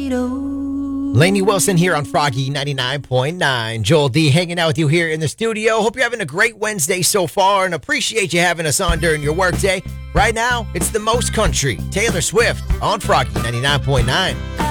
Lainey Wilson here on Froggy 99.9. Joel D hanging out with you here in the studio. Hope you're having a great Wednesday so far and appreciate you having us on during your workday. Right now, it's the most country. Taylor Swift on Froggy 99.9.